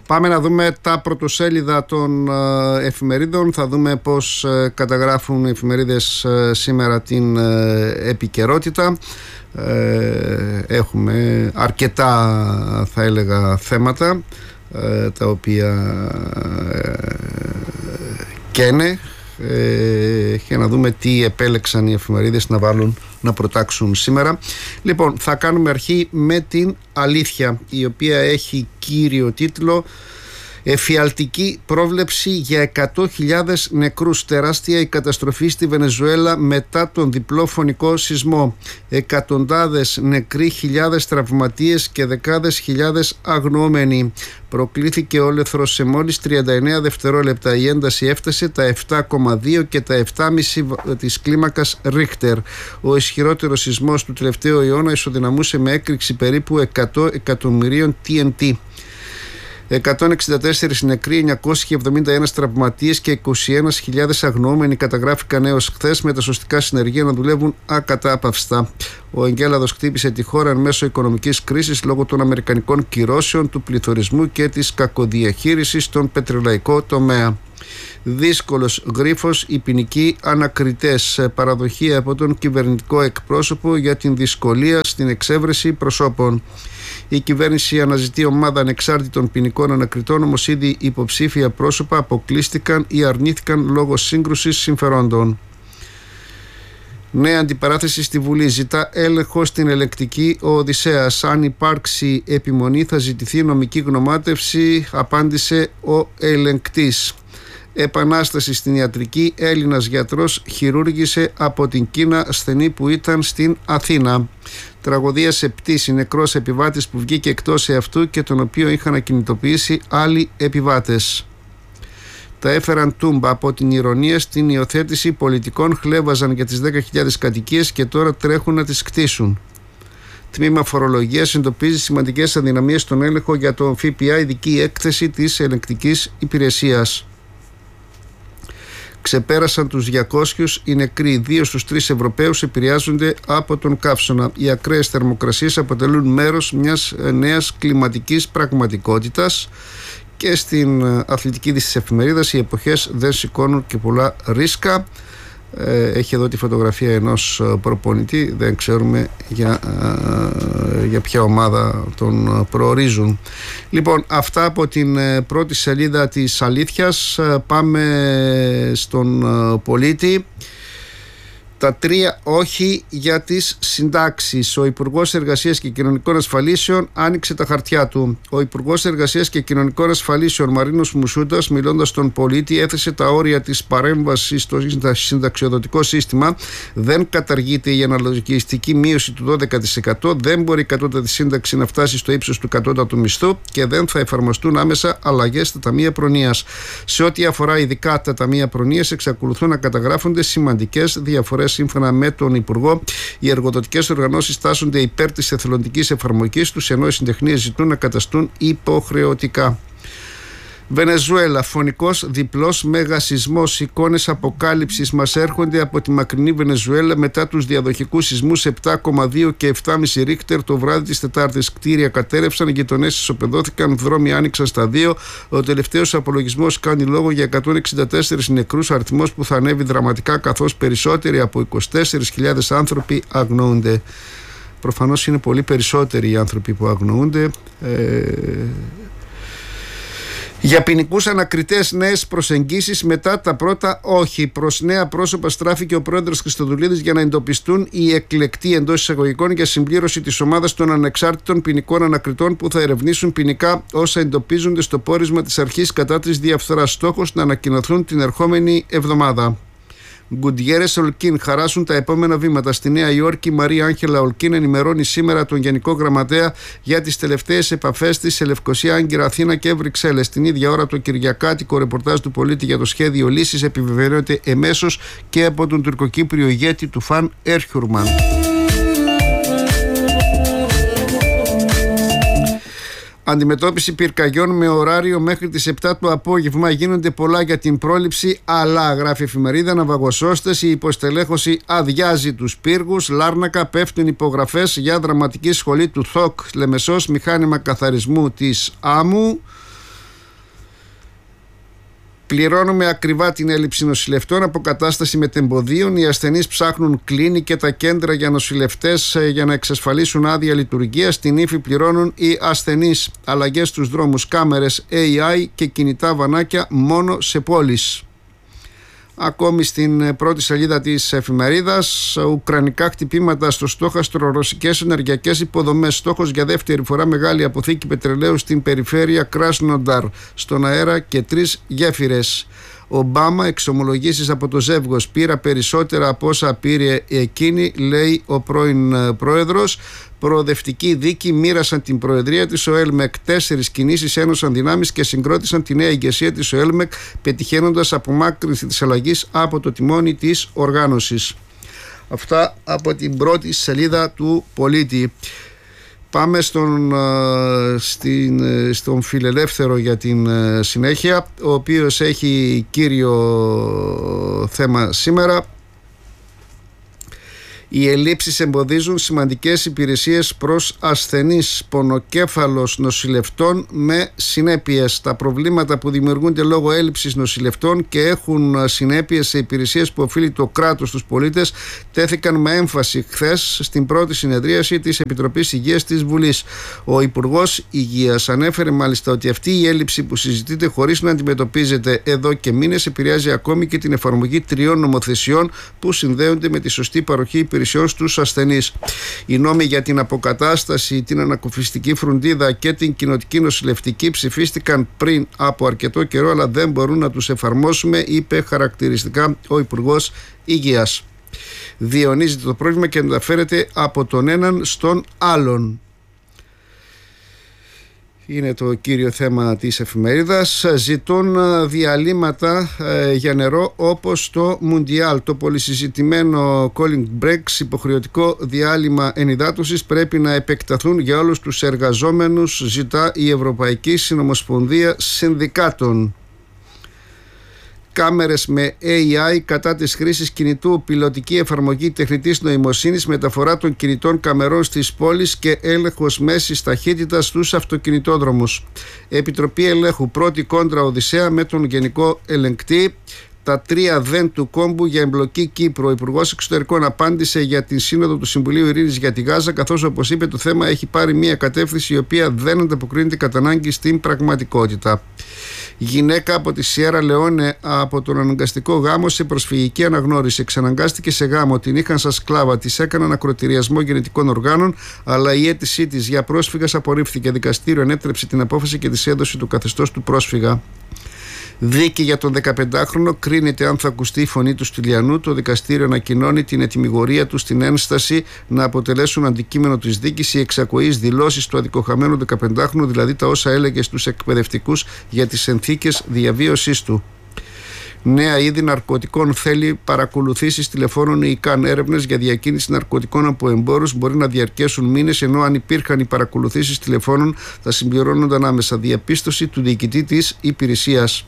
Πάμε να δούμε τα πρωτοσέλιδα των εφημερίδων. Θα δούμε πώς καταγράφουν οι εφημερίδες σήμερα την επικαιρότητα. Έχουμε αρκετά, θα έλεγα, θέματα τα οποία καίνε, και να δούμε τι επέλεξαν οι εφημερίδες να βάλουν, να προτάξουν σήμερα. Λοιπόν, θα κάνουμε αρχή με την Αλήθεια, η οποία έχει κύριο τίτλο «Εφιαλτική πρόβλεψη για 100.000 νεκρούς. Τεράστια η καταστροφή στη Βενεζουέλα μετά τον διπλό φωνικό σεισμό. Εκατοντάδες νεκροί, χιλιάδες τραυματίες και δεκάδες χιλιάδες αγνοούμενοι. Προκλήθηκε όλεθρος σε μόλις 39 δευτερόλεπτα. Η ένταση έφτασε τα 7,2 και τα 7,5 της κλίμακας Ρίχτερ. Ο ισχυρότερος σεισμός του τελευταίου αιώνα ισοδυναμούσε με έκρηξη περίπου 100 εκατομμυρίων TNT. 164 νεκροί, 971 τραυματίες και 21.000 αγνοούμενοι καταγράφηκαν έως χθες, με τα σωστικά συνεργεία να δουλεύουν ακατάπαυστα. Ο εγκέλαδος χτύπησε τη χώρα εν μέσω οικονομικής κρίσης λόγω των αμερικανικών κυρώσεων, του πληθωρισμού και της κακοδιαχείρισης στον πετρελαϊκό τομέα. Δύσκολος γρίφος, οι ποινικοί ανακριτές. Παραδοχή από τον κυβερνητικό εκπρόσωπο για την δυσκολία στην εξέβρεση προσώπων. Η κυβέρνηση αναζητεί ομάδα ανεξάρτητων ποινικών ανακριτών, όμως ήδη υποψήφια πρόσωπα αποκλείστηκαν ή αρνήθηκαν λόγω σύγκρουσης συμφερόντων. Νέα αντιπαράθεση στη Βουλή. Ζητά έλεγχο στην ελεκτική ο Οδυσσέας. Αν υπάρξει επιμονή θα ζητηθεί νομική γνωμάτευση, απάντησε ο ελεγκτής. Επανάσταση στην ιατρική. Έλληνας γιατρός χειρούργησε από την Κίνα ασθενή που ήταν στην Αθήνα. Τραγωδία σε πτήση. Νεκρός επιβάτης που βγήκε εκτός εαυτού και τον οποίο είχαν ακινητοποιήσει άλλοι επιβάτες. Τα έφεραν τούμπα. Από την ηρωνία στην υιοθέτηση πολιτικών. Χλέβαζαν για τις 10.000 κατοικίες και τώρα τρέχουν να τις κτίσουν. Τμήμα Φορολογίας εντοπίζει σημαντικές αδυναμίες στον έλεγχο για το ΦΠΑ. Ειδική έκθεση της ελεγκτικής υπηρεσίας. Ξεπέρασαν τους 200 οι νεκροί. 2 στους 3 Ευρωπαίους επηρεάζονται από τον καύσωνα. Οι ακραίες θερμοκρασίες αποτελούν μέρος μιας νέας κλιματικής πραγματικότητας και στην αθλητική της εφημερίδας οι εποχές δεν σηκώνουν και πολλά ρίσκα. Έχει εδώ τη φωτογραφία ενός προπονητή, δεν ξέρουμε για ποια ομάδα τον προορίζουν. Λοιπόν, αυτά από την πρώτη σελίδα της Αλήθειας. Πάμε στον Πολίτη. Τα 3 όχι για τις συντάξεις. Ο Υπουργός Εργασίας και Κοινωνικών Ασφαλίσεων άνοιξε τα χαρτιά του. Ο Υπουργός Εργασίας και Κοινωνικών Ασφαλίσεων Μαρίνος Μουσούντας, μιλώντας στον Πολίτη, έθεσε τα όρια της παρέμβασης στο συνταξιοδοτικό σύστημα. Δεν καταργείται η αναλογιστική μείωση του 12%, δεν μπορεί η κατώτατη σύνταξη να φτάσει στο ύψος του κατώτατου μισθού και δεν θα εφαρμοστούν άμεσα αλλαγές στα ταμεία προνοίας. Σε ό,τι αφορά ειδικά τα ταμεία προνοίας, εξακολουθούν να καταγράφονται σημαντικές διαφορές. Σύμφωνα με τον Υπουργό, οι εργοδοτικές οργανώσεις τάσσονται υπέρ της εθελοντικής εφαρμογής τους, ενώ οι συντεχνίες ζητούν να καταστούν υποχρεωτικά. Βενεζουέλα, φωνικός διπλός μεγασεισμός. Εικόνες αποκάλυψης μας έρχονται από τη μακρινή Βενεζουέλα μετά τους διαδοχικούς σεισμούς 7,2 και 7,5 Ρίχτερ το βράδυ της Τετάρτης. Κτίρια κατέρευσαν, γειτονές ισοπεδώθηκαν, δρόμοι άνοιξαν στα 2. Ο τελευταίος απολογισμός κάνει λόγο για 164 νεκρούς, αριθμός που θα ανέβει δραματικά καθώς περισσότεροι από 24.000 άνθρωποι αγνοούνται. Προφανώς είναι πολύ περισσότεροι οι άνθρωποι που αγνοούνται. Για ποινικούς ανακριτές νέες προσεγγίσεις μετά τα πρώτα όχι. Προς νέα πρόσωπα στράφηκε ο πρόεδρος Χριστοδουλίδης για να εντοπιστούν οι εκλεκτοί εντός εισαγωγικών για συμπλήρωση της ομάδας των ανεξάρτητων ποινικών ανακριτών που θα ερευνήσουν ποινικά όσα εντοπίζονται στο πόρισμα της αρχής κατά της διαφθοράς. Στόχος να ανακοινωθούν την ερχόμενη εβδομάδα. Γκουντιέρες Ολκίν χαράσουν τα επόμενα βήματα. Στη Νέα Υόρκη, η Μαρία Άγγελα Ολκίν ενημερώνει σήμερα τον Γενικό Γραμματέα για τις τελευταίες επαφές της σε Λευκοσία, Άγκυρα, Αθήνα και Βρυξέλλες. Την ίδια ώρα, το κυριακάτικο ρεπορτάζ του Πολίτη για το σχέδιο λύσης επιβεβαιώνεται εμέσως και από τον τουρκοκύπριο ηγέτη του Φαν Έρχιουρμαν. Αντιμετώπιση πυρκαγιών με ωράριο μέχρι τις 7 το απόγευμα. Γίνονται πολλά για την πρόληψη, αλλά, γράφει η εφημερίδα, ναυαγοσώστες, η υποστελέχωση αδειάζει τους πύργους. Λάρνακα, πέφτουν υπογραφές για δραματική σχολή του ΘΟΚ Λεμεσός, μηχάνημα καθαρισμού της άμμου. Πληρώνουμε ακριβά την έλλειψη νοσηλευτών, αποκατάσταση μετεμποδίων. Οι ασθενείς ψάχνουν κλίνη και τα κέντρα για νοσηλευτές για να εξασφαλίσουν άδεια λειτουργία. Στην ύφη πληρώνουν οι ασθενείς. Αλλαγές στους δρόμους, κάμερες, AI και κινητά βανάκια μόνο σε πόλεις. Ακόμη στην πρώτη σελίδα της εφημερίδας, ουκρανικά χτυπήματα στο στόχαστρο, ρωσικές ενεργειακές υποδομές. Στόχος για δεύτερη φορά μεγάλη αποθήκη πετρελαίου στην περιφέρεια Κράσνονταρ, στον αέρα και 3 γέφυρες. Ομπάμα, εξομολογήσεις από το ζεύγος. Πήρα περισσότερα από όσα πήρε εκείνη, λέει ο πρώην πρόεδρος. Προοδευτική δίκη, μοίρασαν την προεδρία της ο ΕΛΜΕΚ. 4 κινήσεις ένωσαν δυνάμεις και συγκρότησαν τη νέα ηγεσία της ο ΕΛΜΕΚ, πετυχαίνοντας απομάκρυνση της αλλαγής από το τιμόνι της οργάνωσης. Αυτά από την πρώτη σελίδα του Πολίτη. Πάμε στον Φιλελεύθερο για την συνέχεια, ο οποίος έχει κύριο θέμα σήμερα. Οι ελλείψεις εμποδίζουν σημαντικές υπηρεσίες προς ασθενείς. Πονοκέφαλος νοσηλευτών με συνέπειες. Τα προβλήματα που δημιουργούνται λόγω έλλειψης νοσηλευτών και έχουν συνέπειες σε υπηρεσίες που οφείλει το κράτος στους πολίτες τέθηκαν με έμφαση χθες στην πρώτη συνεδρίαση της Επιτροπής Υγείας της Βουλής. Ο Υπουργός Υγείας ανέφερε μάλιστα ότι αυτή η έλλειψη που συζητείται χωρίς να αντιμετωπίζεται εδώ και μήνες επηρεάζει ακόμη και την εφαρμογή 3 νομοθεσιών που συνδέονται με τη σωστή παροχή υπηρεσιών στους ασθενείς. Οι νόμοι για την αποκατάσταση, την ανακουφιστική φροντίδα και την κοινοτική νοσηλευτική ψηφίστηκαν πριν από αρκετό καιρό, αλλά δεν μπορούν να τους εφαρμόσουμε, είπε χαρακτηριστικά ο Υπουργός Υγείας. Διαιωνίζεται το πρόβλημα και μεταφέρεται από τον έναν στον άλλον. Είναι το κύριο θέμα της εφημερίδας. Ζητούν διαλύματα για νερό όπως το Μουντιάλ. Το πολυσυζητημένο cooling breaks, υποχρεωτικό διάλειμμα ενυδάτωσης, πρέπει να επεκταθούν για όλους τους εργαζόμενους, ζητά η Ευρωπαϊκή Συνομοσπονδία Συνδικάτων. Κάμερες με AI κατά της χρήσης κινητού, πιλωτική εφαρμογή τεχνητής νοημοσύνης, μεταφορά των κινητών καμερών στις πόλεις και έλεγχος μέσης ταχύτητας στους αυτοκινητόδρομους. Επιτροπή Ελέγχου, πρώτη κόντρα Οδυσσέα με τον Γενικό Ελεγκτή. Τα 3 δεν του κόμπου για εμπλοκή Κύπρου. Ο Υπουργός Εξωτερικών απάντησε για την Σύνοδο του Συμβουλίου Ειρήνης για τη Γάζα, καθώς, όπως είπε, το θέμα έχει πάρει μια κατεύθυνση η οποία δεν ανταποκρίνεται κατά ανάγκη στην πραγματικότητα. Γυναίκα από τη Σιέρα Λεόνε από τον αναγκαστικό γάμο σε προσφυγική αναγνώριση. Εξαναγκάστηκε σε γάμο, την είχαν σαν σκλάβα, της έκαναν ακροτηριασμό γεννητικών οργάνων, αλλά η αίτησή της για πρόσφυγας απορρίφθηκε. Δικαστήριο ενέτρεψε την απόφαση και της έδωσε το καθεστώς του πρόσφυγα. Δίκη για τον 15χρονο, κρίνεται αν θα ακουστεί η φωνή του Στυλιανού. Το δικαστήριο ανακοινώνει την ετυμηγορία του στην ένσταση να αποτελέσουν αντικείμενο της δίκης οι εξακοής δηλώσεις του αδικοχαμένου 15χρονου, δηλαδή τα όσα έλεγε στους εκπαιδευτικούς για τις συνθήκες διαβίωσής του. Νέα είδη ναρκωτικών θέλει παρακολουθήσεις τηλεφώνων ή καν. Έρευνες για διακίνηση ναρκωτικών από εμπόρους μπορεί να διαρκέσουν μήνες, ενώ αν υπήρχαν οι παρακολουθήσεις τηλεφώνων θα συμπληρώνονταν άμεσα. Διαπίστωση του διοικητή της υπηρεσίας.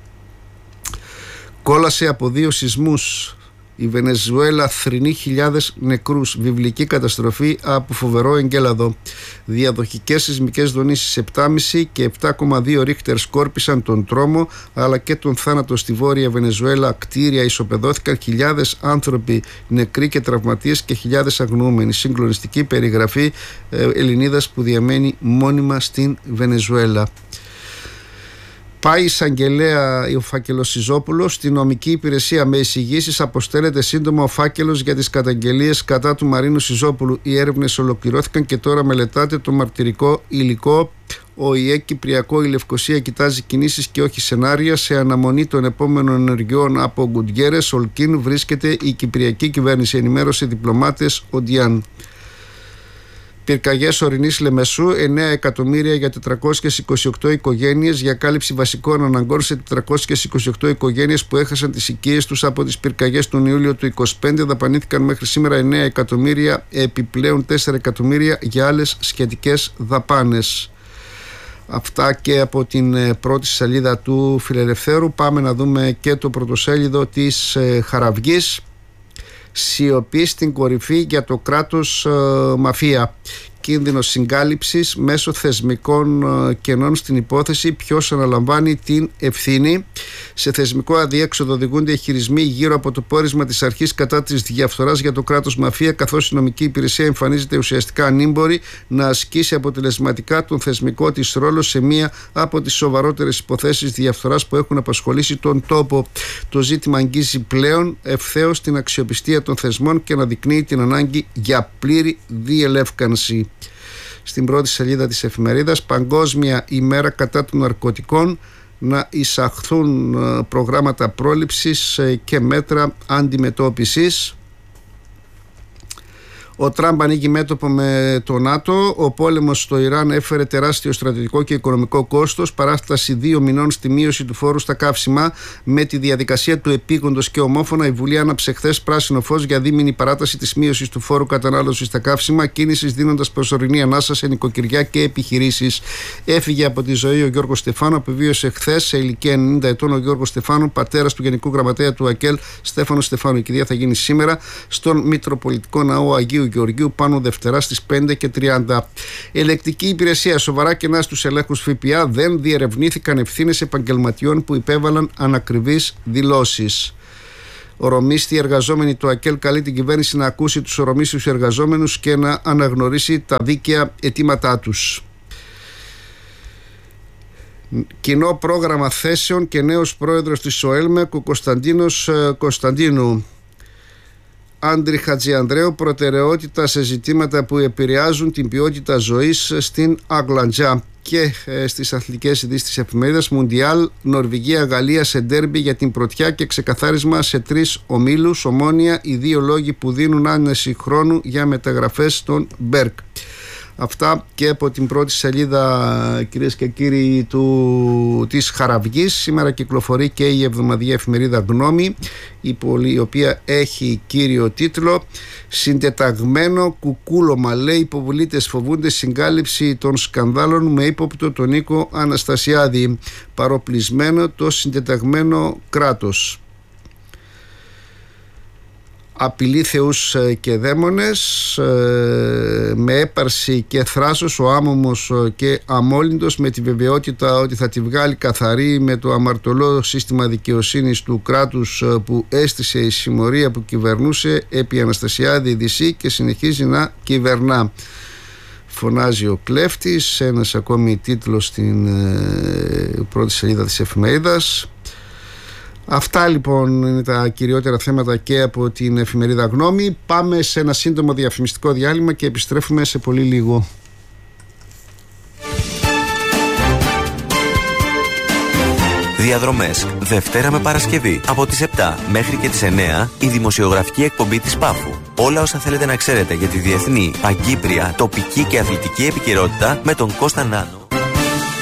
Κόλασε από 2 σεισμούς. Η Βενεζουέλα θρηνεί χιλιάδες νεκρούς. Βιβλική καταστροφή από φοβερό εγκέλαδο. Διαδοχικές σεισμικές δονήσεις 7,5 και 7,2 ρίχτερ σκόρπισαν τον τρόμο αλλά και τον θάνατο στη βόρεια Βενεζουέλα. Κτίρια ισοπεδώθηκαν, χιλιάδες άνθρωποι νεκροί και τραυματίες και χιλιάδες αγνοούμενοι. Συγκλονιστική περιγραφή Ελληνίδας που διαμένει μόνιμα στην Βενεζουέλα. Πάει εισαγγελέα ο φάκελος Σιζόπουλος στη νομική υπηρεσία με εισηγήσεις. Αποστέλλεται σύντομα ο φάκελος για τις καταγγελίες κατά του Μαρίνου Σιζόπουλου. Οι έρευνες ολοκληρώθηκαν και τώρα μελετάται το μαρτυρικό υλικό. Ο ΙΕ Κυπριακό, η Λευκοσία κοιτάζει κινήσεις και όχι σενάρια. Σε αναμονή των επόμενων ενεργειών από Γκουτιέρες, Ολκίν, βρίσκεται η Κυπριακή κυβέρνηση. Ενημέρωσε διπλωμάτες ο Ντιάν. Πυρκαγιές ορεινής Λεμεσού, 9 εκατομμύρια για 428 οικογένειες για κάλυψη βασικών αναγκών σε 428 οικογένειες που έχασαν τις οικίες τους από τις πυρκαγιές τον Ιούλιο του 2025. Δαπανήθηκαν μέχρι σήμερα 9 εκατομμύρια, επιπλέον 4 εκατομμύρια για άλλες σχετικές δαπάνες. Αυτά και από την πρώτη σελίδα του Φιλελευθέρου. Πάμε να δούμε και το πρωτοσέλιδο της Χαραυγής. Σιωπή στην κορυφή για το κράτος μαφία. κίνδυνος συγκάλυψης μέσω θεσμικών κενών στην υπόθεση ποιος αναλαμβάνει την ευθύνη. Σε θεσμικό αδιέξοδο οδηγούνται οι χειρισμοί γύρω από το πόρισμα της αρχής κατά της διαφθοράς για το κράτος μαφία, καθώς η νομική υπηρεσία εμφανίζεται ουσιαστικά ανήμπορη να ασκήσει αποτελεσματικά τον θεσμικό της ρόλο σε μία από τις σοβαρότερες υποθέσεις διαφθοράς που έχουν απασχολήσει τον τόπο. Το ζήτημα αγγίζει πλέον ευθέως την αξιοπιστία των θεσμών και αναδεικνύει την ανάγκη για πλήρη διελεύκανση. Στην πρώτη σελίδα της εφημερίδας, Παγκόσμια ημέρα κατά των ναρκωτικών, να εισαχθούν προγράμματα πρόληψης και μέτρα αντιμετώπισης. Ο Τραμπ ανοίγει μέτωπο με το ΝΑΤΟ. Ο πόλεμος στο Ιράν έφερε τεράστιο στρατιωτικό και οικονομικό κόστος. Παράσταση 2 μηνών στη μείωση του φόρου στα καύσιμα. Με τη διαδικασία του επίγοντος και ομόφωνα, η Βουλή άναψε χθες πράσινο φως για δίμηνη παράταση της μείωσης του φόρου κατανάλωσης στα καύσιμα, κίνησης δίνοντας προσωρινή ανάσα σε νοικοκυριά και επιχειρήσεις. Έφυγε από τη ζωή ο Γιώργος Στεφάνου. Απεβίωσε χθες σε ηλικία 90 ετών ο Γιώργος Στεφάνου, πατέρας του Γενικού Γραμματέα του ΑΚΕΛ Στέφανο Στεφάνου. Η κηδεία θα γίνει σήμερα στον Μητροπολιτικό Ναό Αγίου Γεωργίου πάνω Δευτέρα στις 5:30. Ελεκτική υπηρεσία. Σοβαρά κενά στους ελέγχους ΦΠΑ. Δεν διερευνήθηκαν ευθύνες επαγγελματιών που υπέβαλαν ανακριβείς δηλώσεις. Ορομίστη εργαζόμενοι του ΑΚΕΛ καλεί την κυβέρνηση να ακούσει τους ορομίστιους εργαζόμενους και να αναγνωρίσει τα δίκαια αιτήματά τους. Κοινό πρόγραμμα θέσεων και νέος πρόεδρος της ΟΕΛΜΕΚ, ο Κωνσταντίνος Κωνσταντίνου. Άντρη Χατζιανδρέου, προτεραιότητα σε ζητήματα που επηρεάζουν την ποιότητα ζωής στην Αγλαντζά. Και στις αθλητικές ειδήσεις της εφημερίδας, Μουντιάλ, Νορβηγία-Γαλλία σε ντέρμπι για την πρωτιά και ξεκαθάρισμα σε 3 ομίλους. Ομόνοια, οι 2 λόγοι που δίνουν άνεση χρόνου για μεταγραφές στον Μπέρκ. Αυτά και από την πρώτη σελίδα, κυρίες και κύριοι, της Χαραυγής. Σήμερα κυκλοφορεί και η εβδομαδιαία εφημερίδα Γνώμη, η οποία έχει κύριο τίτλο «Συντεταγμένο κουκούλωμα». Λέει, οι υποβολίτες φοβούνται συγκάλυψη των σκανδάλων με ύποπτο τον Νίκο Αναστασιάδη. Παροπλισμένο το συντεταγμένο κράτος. Απειλεί θεούς και δαίμονες, με έπαρση και θράσος ο άμωμος και αμόλυντος, με τη βεβαιότητα ότι θα τη βγάλει καθαρή με το αμαρτωλό σύστημα δικαιοσύνης του κράτους που έστησε η συμμορία που κυβερνούσε επί Αναστασιάδη Δυσσή και συνεχίζει να κυβερνά. Φωνάζει ο κλέφτης, ένας ακόμη τίτλος στην πρώτη σελίδα της εφημερίδας. Αυτά λοιπόν είναι τα κυριότερα θέματα και από την εφημερίδα Γνώμη. Πάμε σε ένα σύντομο διαφημιστικό διάλειμμα και επιστρέφουμε σε πολύ λίγο. Διαδρομές, Δευτέρα με Παρασκευή, από τις 7 μέχρι και τις 9, η δημοσιογραφική εκπομπή της Πάφου. Όλα όσα θέλετε να ξέρετε για τη διεθνή, παγκύπρια, τοπική και αθλητική επικαιρότητα με τον Κώστα Νάνο.